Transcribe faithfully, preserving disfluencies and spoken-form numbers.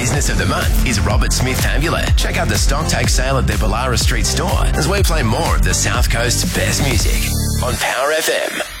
Business of the Month is Robert Smith Amulet. Check out the stock take sale at their Ballara Street store as we play more of the South Coast's best music on Power F M.